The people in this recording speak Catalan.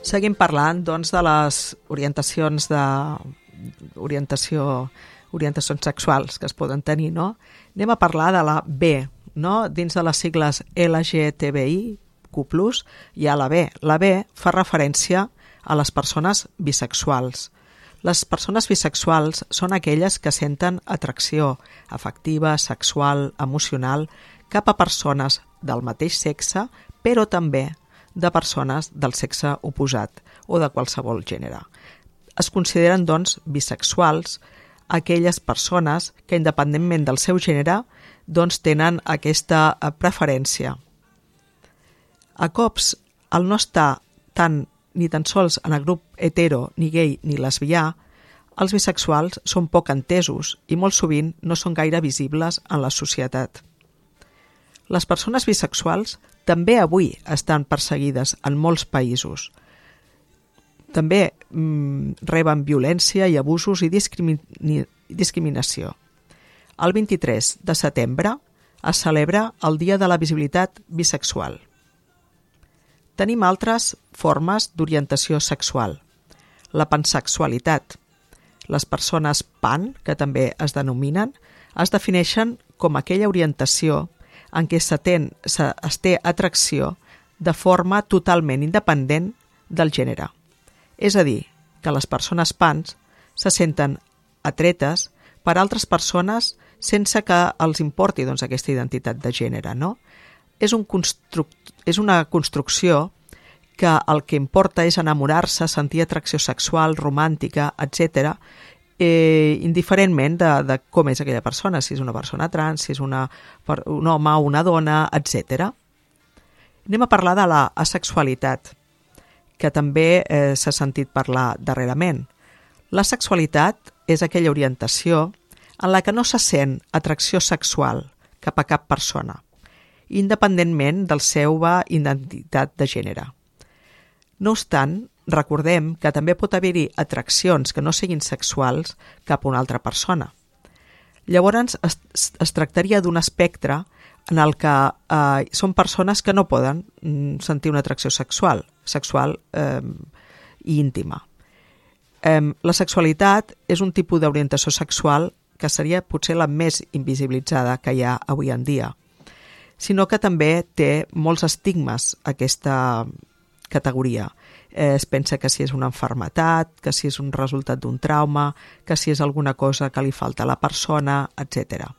Seguim parlant, doncs, de les orientacions sexuals que es poden tenir, no? Anem a parlar de la B, no? Dins de les sigles LGTBIQ+, hi ha la B. La B fa referència a les persones bisexuals. Les persones bisexuals són aquelles que senten atracció afectiva, sexual, emocional cap a persones del mateix sexe, però també de persones del sexe oposat o de qualsevol gènere. Es consideren, doncs, bisexuals aquelles persones que, independentment del seu gènere, doncs, tenen aquesta preferència. A cops, al no estar ni tan sols en el grup hetero, ni gay, ni lesbià, els bisexuals són poc entesos i molt sovint no són gaire visibles en la societat. Les persones bisexuals també avui estan perseguides en molts països. També reben violència i abusos i discriminació. El 23 de setembre es celebra el Dia de la Visibilitat Bisexual. Tenim altres formes d'orientació sexual. La pansexualitat. Les persones pan, que també es denominen, es defineixen com aquella orientació en què es té atracció de forma totalment independent del gènere. És a dir, que les persones pans se senten atretes per altres persones sense que els importi, doncs, aquesta identitat de gènere, no? És una construcció que el que importa és enamorar-se, sentir atracció sexual, romàntica, etc., indiferentment de com és aquella persona, si és una persona trans, si és un home o una dona, etc. Anem a parlar de la asexualitat, que també s'ha sentit parlar darrerament. La sexualitat és aquella orientació en la que no se sent atracció sexual cap a cap persona, independentment de la seva identitat de gènere. No obstant, recordem que també pot haver-hi atraccions que no siguin sexuals cap a una altra persona. Llavors es tractaria d'un espectre en el que són persones que no poden sentir una atracció sexual i íntima. La sexualitat és un tipus d'orientació sexual que seria potser la més invisibilitzada que hi ha avui en dia, sinó que també té molts estigmes aquesta categoria. Es pensa que si és una malaltia, que si és un resultat d'un trauma, que si és alguna cosa que li falta a la persona, etc.